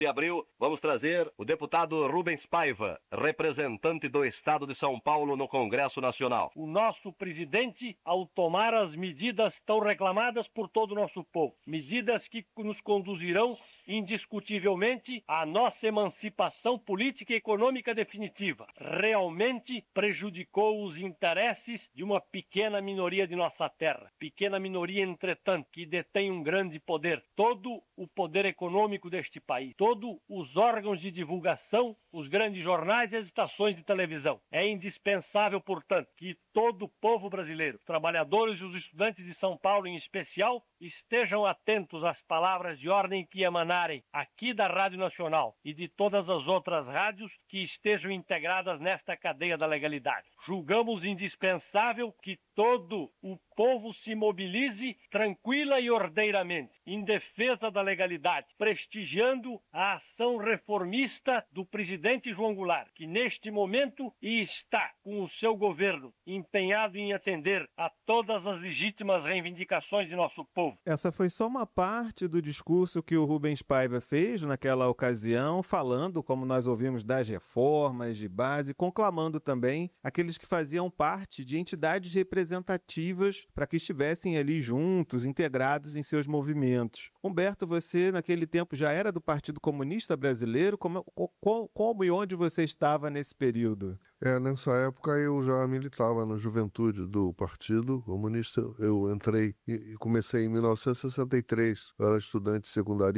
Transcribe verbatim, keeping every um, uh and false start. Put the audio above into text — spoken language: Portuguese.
De abril, vamos trazer o deputado Rubens Paiva, representante do Estado de São Paulo no Congresso Nacional. O nosso presidente, ao tomar as medidas tão reclamadas por todo o nosso povo, medidas que nos conduzirão indiscutivelmente à nossa emancipação política e econômica definitiva, realmente prejudicou os interesses de uma pequena minoria de nossa terra. Pequena minoria, entretanto, que detém um grande poder. Todo o poder econômico deste país, todos os órgãos de divulgação, os grandes jornais e as estações de televisão. É indispensável, portanto, que todo o povo brasileiro, os trabalhadores e os estudantes de São Paulo em especial, estejam atentos às palavras de ordem que emanarem aqui da Rádio Nacional e de todas as outras rádios que estejam integradas nesta cadeia da legalidade. Julgamos indispensável que todo o povo se mobilize tranquila e ordeiramente em defesa da legalidade, prestigiando a ação reformista do presidente João Goulart, que neste momento está com o seu governo empenhado em atender a todas as legítimas reivindicações de nosso povo. Essa foi só uma parte do discurso que o Rubens Paiva fez naquela ocasião, falando, como nós ouvimos, das reformas de base, conclamando também aqueles que faziam parte de entidades representativas para que estivessem ali juntos, integrados em seus movimentos. Humberto, você naquele tempo já era do Partido Comunista Brasileiro? Como, como, como e onde você estava nesse período? É, nessa época eu já militava na juventude do Partido Comunista. Eu entrei e comecei em mil novecentos e sessenta e três, eu era estudante secundário